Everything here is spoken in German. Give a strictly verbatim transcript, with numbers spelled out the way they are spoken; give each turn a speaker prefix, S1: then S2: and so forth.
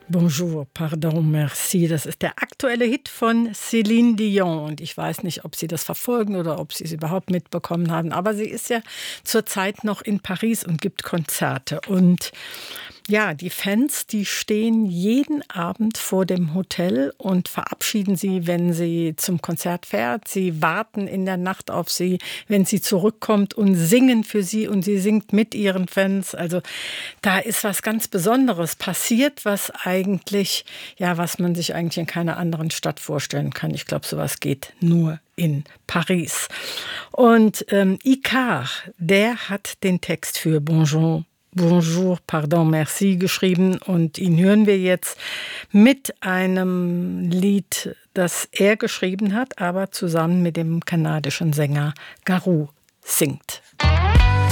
S1: Bonjour, pardon, merci. Das ist der aktuelle Hit von Céline Dion. Und ich weiß nicht, ob Sie das verfolgen oder ob Sie es überhaupt mitbekommen haben. Aber sie ist ja zurzeit noch in Paris und gibt Konzerte. Und ja, die Fans, die stehen jeden Abend vor dem Hotel und verabschieden sie, wenn sie zum Konzert fährt. Sie warten in der Nacht auf sie, wenn sie zurückkommt, und singen für sie, und sie singt mit ihren Fans. Also da ist was ganz Besonderes passiert, was eigentlich, ja, was man sich eigentlich in keiner anderen Stadt vorstellen kann. Ich glaube, sowas geht nur in Paris. Und ähm, Icar, der hat den Text für Bonjour. Bonjour, pardon, merci geschrieben, und ihn hören wir jetzt mit einem Lied, das er geschrieben hat, aber zusammen mit dem kanadischen Sänger Garou singt.